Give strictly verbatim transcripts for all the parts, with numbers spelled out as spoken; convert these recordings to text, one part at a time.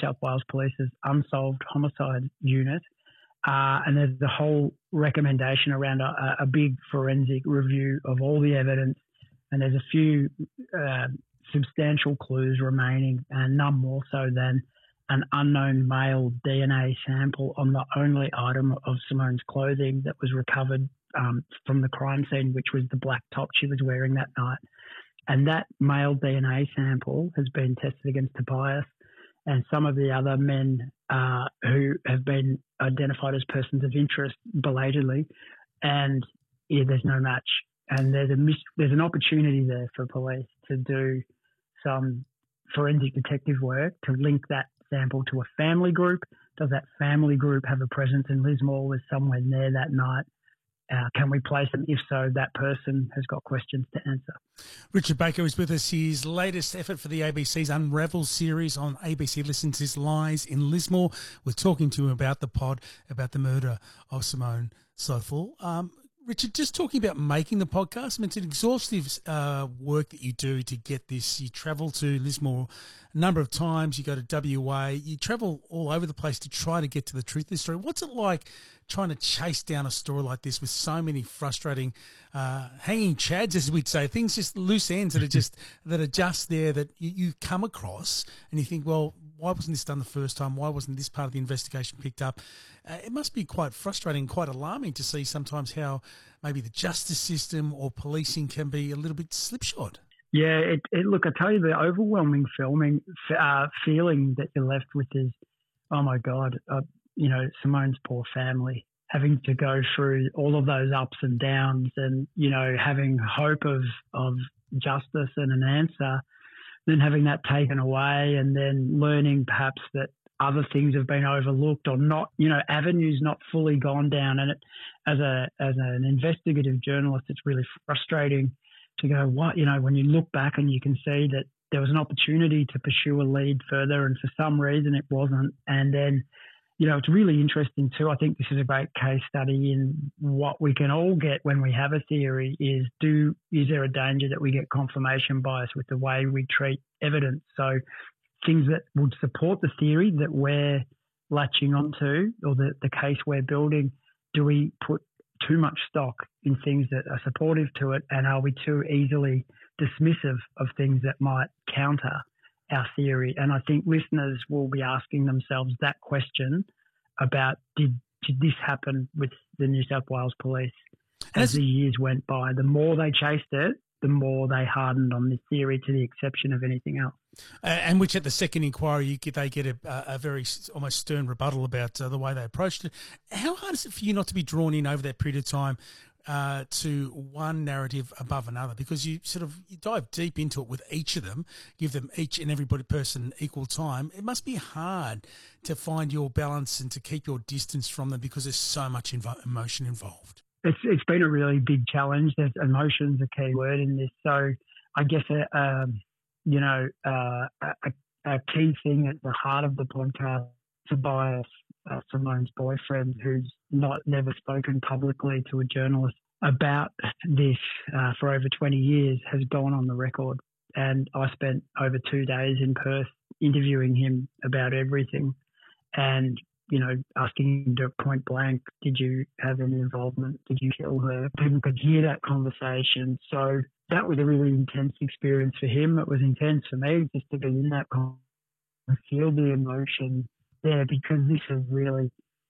South Wales Police's Unsolved Homicide Unit. Uh, and there's the whole recommendation around a, a big forensic review of all the evidence. And there's a few uh, substantial clues remaining, and none more so than an unknown male D N A sample on the only item of Simone's clothing that was recovered um, from the crime scene, which was the black top she was wearing that night. And that male D N A sample has been tested against Tobias and some of the other men uh, who have been identified as persons of interest belatedly, and yeah, there's no match. And there's a mis- there's an opportunity there for police to do some forensic detective work to link that sample to a family group. Does that family group have a presence in Lismore? Was someone there that night? Uh, can we place them? If so, that person has got questions to answer. Richard Baker is with us. His latest effort for the A B C's Unravel series on A B C Listens His Lies in Lismore. We're talking to him about the pod, about the murder of Simone Sauthall. Um, Richard, just talking about making the podcast, I mean, it's an exhaustive uh, work that you do to get this. You travel to Lismore a number of times. You go to W A. You travel all over the place to try to get to the truth of the story. What's it like trying to chase down a story like this with so many frustrating uh, hanging chads, as we'd say, things just loose ends that are just that are just there that you, you come across and you think, well, why wasn't this done the first time? Why wasn't this part of the investigation picked up? Uh, it must be quite frustrating, quite alarming to see sometimes how maybe the justice system or policing can be a little bit slipshod. Yeah, it, it, look, I tell you, the overwhelming filming uh, feeling that you're left with is, oh my God, uh, you know, Simone's poor family having to go through all of those ups and downs and, you know, having hope of, of justice and an answer, then having that taken away and then learning perhaps that other things have been overlooked or not, you know, avenues not fully gone down. And it, as a as an investigative journalist, it's really frustrating to go, what, you know, when you look back and you can see that there was an opportunity to pursue a lead further and for some reason it wasn't. And then, you know, it's really interesting too. I think this is a great case study in what we can all get when we have a theory is do, is there a danger that we get confirmation bias with the way we treat evidence? So things that would support the theory that we're latching onto or the, the case we're building, do we put too much stock in things that are supportive to it, and are we too easily dismissive of things that might counter our theory? And I think listeners will be asking themselves that question about did, did this happen with the New South Wales Police as the years went by? The more they chased it, the more they hardened on this theory to the exception of anything else. Uh, and which at the second inquiry, you get, they get a, a very almost stern rebuttal about uh, the way they approached it. How hard is it for you not to be drawn in over that period of time uh, to one narrative above another? Because you sort of you dive deep into it with each of them, give them each and everybody person equal time. It must be hard to find your balance and to keep your distance from them because there's so much invo- emotion involved. It's it's been a really big challenge. There's emotion's a key word in this. So I guess uh, um, you know uh, a, a key thing at the heart of the podcast, Tobias, uh, Simone's boyfriend, who's not never spoken publicly to a journalist about this uh, for over twenty years, has gone on the record. And I spent over two days in Perth interviewing him about everything, and you know, asking him to point blank, did you have any involvement? Did you kill her? People could hear that conversation. So that was a really intense experience for him. It was intense for me just to be in that conversation and feel the emotion there, because this has really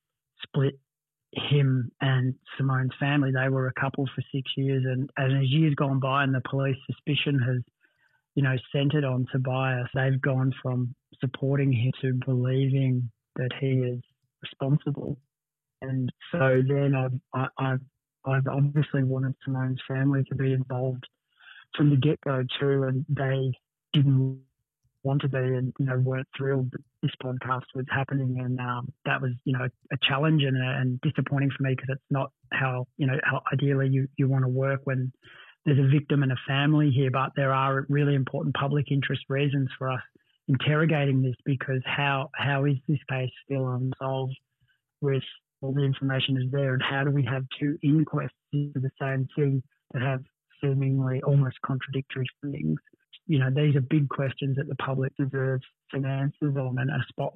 split him and Simone's family. They were a couple for six years, and, and as years gone by and the police suspicion has, you know, centred on Tobias, they've gone from supporting him to believing that he is responsible. And so then I've, I, I've, I've obviously wanted Simone's family to be involved from the get-go too, and they didn't want to be and, you know, weren't thrilled that this podcast was happening. And um, that was, you know, a challenge and, and disappointing for me, because it's not how, you know, how ideally you, you want to work when there's a victim and a family here. But there are really important public interest reasons for us interrogating this, because how how is this case still unsolved with all the information is there, and how do we have two inquests into the same thing that have seemingly almost contradictory things? You know, these are big questions that the public deserves some answers on and a spotlight